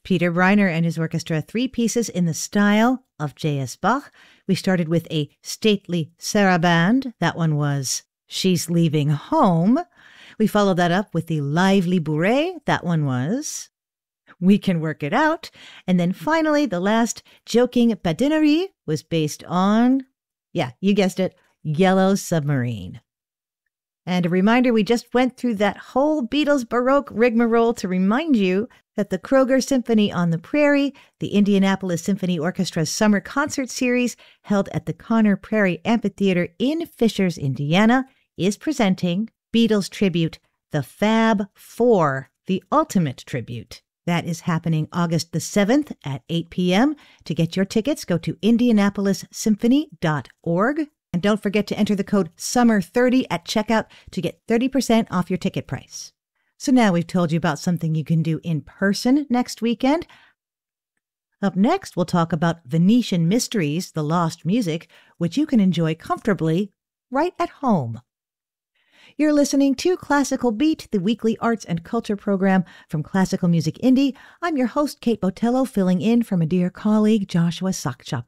Peter Breiner and his orchestra, 3 pieces in the style of J.S. Bach. We started with a stately saraband. That one was She's Leaving Home. We followed that up with the lively bourrée. That one was We Can Work It Out. And then finally, the last joking badinerie was based on, yeah, you guessed it, Yellow Submarine. And a reminder, we just went through that whole Beatles Baroque rigmarole to remind you that the Kroger Symphony on the Prairie, the Indianapolis Symphony Orchestra's summer concert series held at the Conner Prairie Amphitheater in Fishers, Indiana, is presenting Beatles tribute, The Fab Four, the ultimate tribute. That is happening August the 7th at 8 p.m. To get your tickets, go to indianapolissymphony.org. And don't forget to enter the code SUMMER30 at checkout to get 30% off your ticket price. So now we've told you about something you can do in person next weekend. Up next, we'll talk about Venetian Mysteries, the Lost Music, which you can enjoy comfortably right at home. You're listening to Classical Beat, the weekly arts and culture program from Classical Music Indie. I'm your host, Kate Botello, filling in for my dear colleague, Joshua Sockchop.